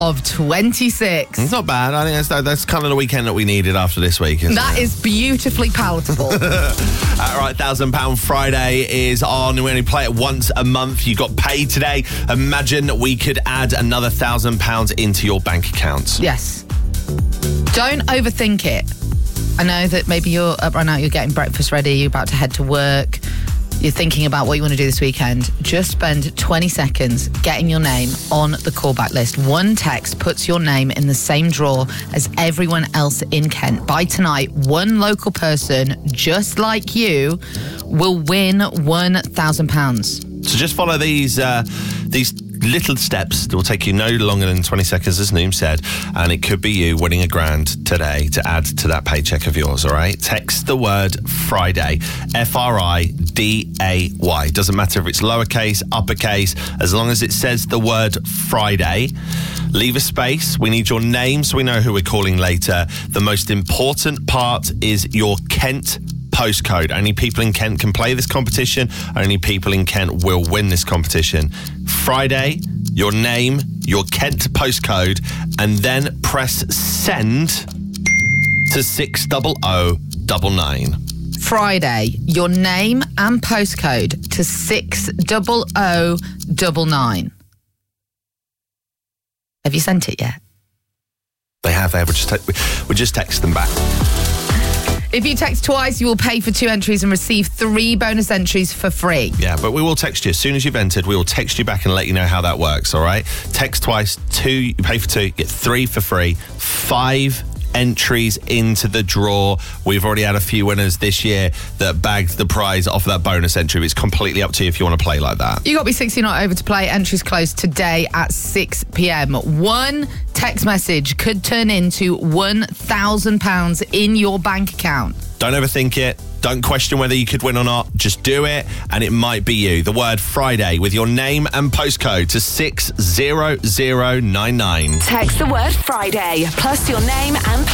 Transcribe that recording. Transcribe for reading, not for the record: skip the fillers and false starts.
of 26. It's not bad. I think that's kind of the weekend that we needed after this week. That is beautifully palatable. All right, £1,000 Friday is on. We only play it once a month. You got paid today. Imagine we could add another £1,000 into your bank account. Yes. Don't overthink it. I know that maybe you're up right now, you're getting breakfast ready, you're about to head to work, you're thinking about what you want to do this weekend. Just spend 20 seconds getting your name on the callback list. One text puts your name in the same drawer as everyone else in Kent. By tonight, one local person just like you will win £1,000. So just follow these little steps that will take you no longer than 20 seconds, as Noom said, and it could be you winning £1,000 today to add to that paycheck of yours, all right? Text the word Friday, Friday. Doesn't matter if it's lowercase, uppercase, as long as it says the word Friday. Leave a space. We need your name so we know who we're calling later. The most important part is your Kent postcode. Only people in Kent can play this competition. Only people in Kent will win this competition. Friday, your name, your Kent postcode, and then press send to 60099. Friday, your name and postcode to 60099. Have you sent it yet? They have. We'll just text them back. If you text twice, you will pay for 2 entries and receive 3 bonus entries for free. Yeah, but we will text you. As soon as you've entered, we will text you back and let you know how that works, all right? Text twice, 2, you pay for 2, get 3 for free, 5 entries into the draw. We've already had a few winners this year that bagged the prize off of that bonus entry. It's completely up to you if you want to play like that. You got to be 16 or over to play. Entries close today at 6 p.m. One text message could turn into £1,000 in your bank account. Don't overthink it. Don't question whether you could win or not. Just do it, and it might be you. The word Friday with your name and postcode to 60099. Text the word Friday plus your name and